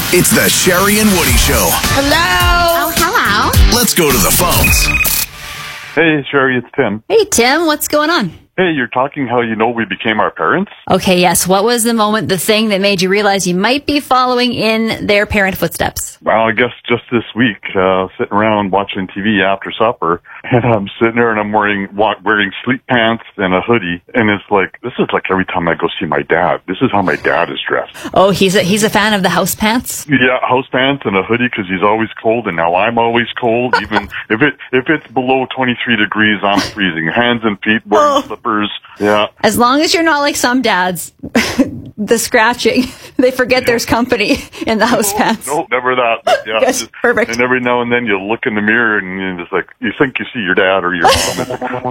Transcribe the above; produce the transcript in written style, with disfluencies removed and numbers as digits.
It's the Sherry and Woody Show. Hello. Oh, hello. Let's go to the phones. Hey, Sherry, it's Tim. Hey, Tim. What's going on? Hey, you're talking how we became our parents? Okay, yes. What was the moment, the thing that made you realize you might be following in their parent footsteps? Well, I guess just this week, sitting around watching TV after supper, and I'm sitting there and I'm wearing sleep pants and a hoodie, and this is like every time I go see my dad. This is how my dad is dressed. Oh, he's a fan of the house pants? Yeah, house pants and a hoodie because he's always cold, and now I'm always cold. Even if it's below 23 degrees, I'm freezing. Hands and feet, wearing slippers. Yeah. As long as you're not like some dads, the scratching, they forget there's company in the house pants. No, never that. But yeah, Yes, perfect. And every now and then you look in the mirror and you think you see your dad or your mom.